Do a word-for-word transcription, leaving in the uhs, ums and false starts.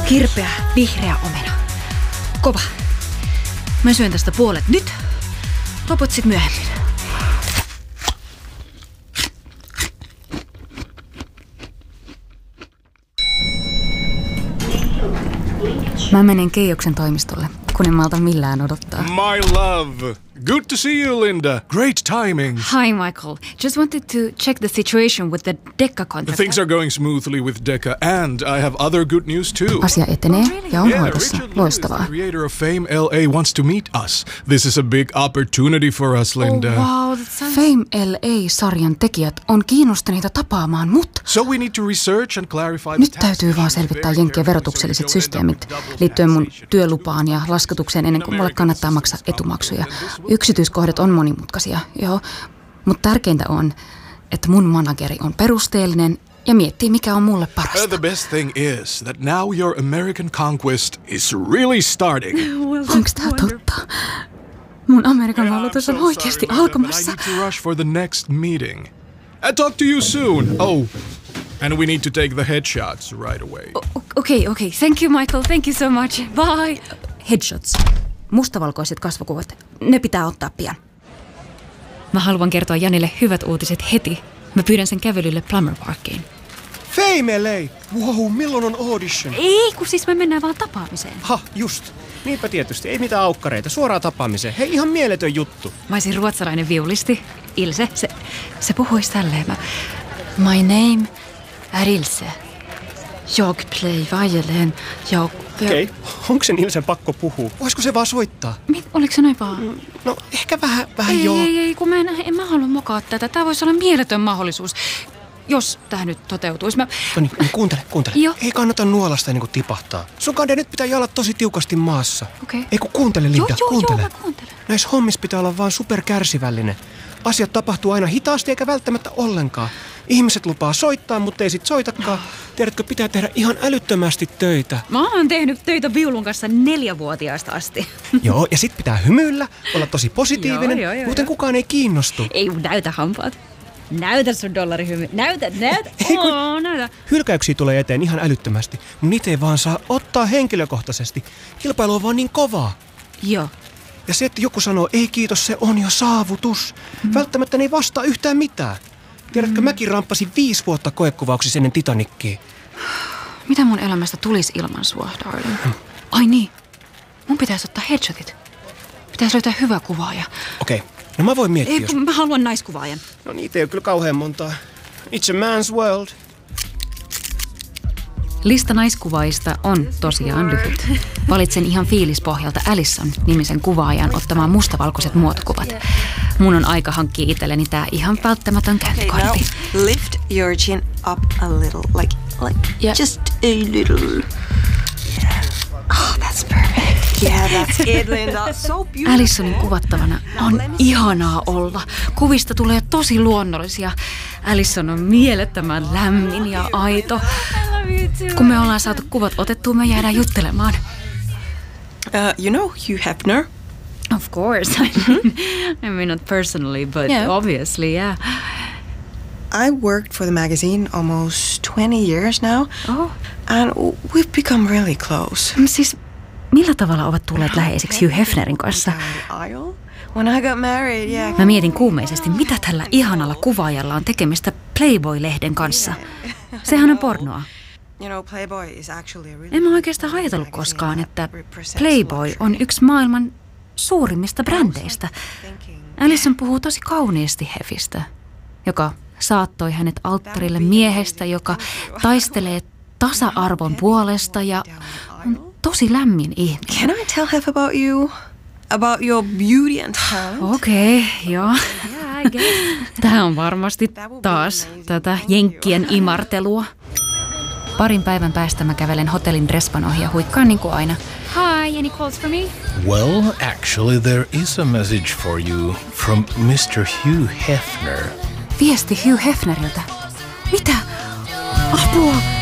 Kirpeä, vihreä omena. Kova. Mä syön tästä puolet nyt. Loput sit myöhemmin. Mä menen Keijoksen toimistolle, kun en malta millään odottaa. My love! Good to see you, Linda. Great timing. Hi, Michael. Just wanted to check the situation with the Decca contract. Things are going smoothly with Decca, and I have other good news too. Asia etenee ja on Yeah, hoidossa. Richard Lewis, Loistavaa. the creator of Fame L A, wants to meet us. This is a big opportunity for us, Linda. Oh, wow, that sounds... Fame L A-sarjan tekijät on kiinnostuneita tapaamaan mut. So we need to research and clarify the Nyt tax täytyy vaan issues selvittää very jenkkien carefully verotukselliset so you don't end up systeemit with double liittyen mun taxation. työlupaan ja laskutukseen ennen kuin mulle kannattaa maksaa etumaksuja. Yksityiskohdat on monimutkaisia, joo. Mutta tärkeintä on, että mun manageri on perusteellinen ja miettii, mikä on mulle Uh, parasta. the best thing is that now your American conquest is really starting. Onks tää totta? Mun Amerikan Yeah, I'm valloitus on so oikeasti sorry, Linda, but I alkamassa. need to rush for the next meeting. I'll talk to you soon. Oh, and we need to take the headshots right away. Okei, okay, okei. Okay. Thank you, Michael. Thank you so much. Bye. Headshots. Mustavalkoiset kasvokuvat. Ne pitää ottaa pian. Mä haluan kertoa Janille hyvät uutiset heti. Mä pyydän sen kävelylle Plummer Parkiin. Fame L A! Wow, milloin on audition? Ei, kun siis me mennään vaan tapaamiseen. Ha, just. Niinpä tietysti, ei mitään aukkareita, suoraan tapaamiseen. Hei, ihan mieletön juttu. Mä olisin ruotsalainen viulisti. Ilse, se, se puhuisi tälleen. Mä, My name är Ilse. Jag play violin. Jag... Okei, okay. Onko sen Ilsen pakko puhua? Voisiko se vaan soittaa? Mit, oliko se noin vaan? No, ehkä vähän, vähän Ei, joo. ei, ei, kun mä en, en mä halua mokaa tätä. Tää voisi olla mieletön mahdollisuus, jos tää nyt toteutuisi. Mä... No niin, niin, kuuntele, kuuntele. Joo. Ei kannata nuolasta ennen kuin tipahtaa. Sun kande nyt pitää jalat tosi tiukasti maassa. Okei. Ei kun kuuntele, Linda, Joo, joo, kuuntele. joo, mä kuuntelen. Näissä hommissa pitää olla vaan superkärsivällinen. Asiat tapahtuu aina hitaasti eikä välttämättä ollenkaan. Ihmiset lupaa soittaa, mutta ei sit soitakaan. Tiedätkö, pitää tehdä ihan älyttömästi töitä. Mä oon tehnyt töitä viulun kanssa neljävuotiaasta asti. Joo, ja sit pitää hymyillä, olla tosi positiivinen, Joo, joo, joo, muuten joo. kukaan ei kiinnostu. Ei näytä hampaat. Näytä sun dollarihymy. Näytä, näytä. Ei, kun- Oo, näytä. Hylkäyksiä tulee eteen ihan älyttömästi, mutta niitä ei vaan saa ottaa henkilökohtaisesti. Kilpailu on vaan niin kovaa. Joo. Ja se, että joku sanoo, ei kiitos, se on jo saavutus. Mm. Välttämättä ne ei vastaa yhtään mitään. Tiedätkö, mm. mäkin ramppasin viisi vuotta koekuvauksissa ennen Titanickia. Mitä mun elämästä tulisi ilman sua, darling? Mm. Ai niin. Mun pitäisi ottaa headshotit. Pitäisi löytää hyvä kuvaaja. Okei, no mä voin miettiä, Ei, jos... kun mä haluan naiskuvaajan. No niitä ei ole kyllä kauhean montaa. It's a man's world. Lista naiskuvaajista on tosiaan lyhyt. Valitsen ihan fiilispohjalta Alison-nimisen kuvaajan ottamaan mustavalkoiset muotokuvat. Mun on aika hankkia itselleni tää ihan välttämätön Okay, now käyntikortti. lift your chin up a little, like, like Yeah. just a little. Yeah. Oh, that's perfect. Yeah, that's it, Linda. So beautiful. Alisonin kuvattavana on ihanaa olla. Kuvista tulee tosi luonnollisia. Alison on mielettömän lämmin ja aito. Kun me ollaan saatu kuvat otettua, me jäädään juttelemaan. Uh, you know Hugh Hefner? Of course. I mean, not personally, but Yeah. obviously, yeah. I worked for the magazine almost twenty years now, Oh. and we've become really close. Siis millä tavalla ovat tulleet läheisiksi Hugh Hefnerin kanssa? Down the aisle. When I got married, yeah. Mä mietin kuumeisesti, mitä tällä ihanalla kuvaajalla on tekemistä Playboy-lehden kanssa. Sehän on pornoa. You know, Playboy is actually a really En mä oikeastaan ajatellut koskaan, että Playboy on yksi maailman suurimmista brändeistä. Alison puhuu tosi kauniisti Hefistä, joka saattoi hänet alttarille miehestä, joka taistelee tasa-arvon puolesta ja on tosi lämmin ihminen. Can I tell Hef about you? About your beauty and talent? Okei, okay, joo. Tämä on varmasti taas tätä jenkkien imartelua. Parin päivän päästä mä kävelen hotellin respan ohi ja huikkaan niin kuin aina. Hi, any calls for me? Well, actually, there is a message for you from mister Hugh Hefner. Viesti Hugh Hefneriltä. Mitä? Apua!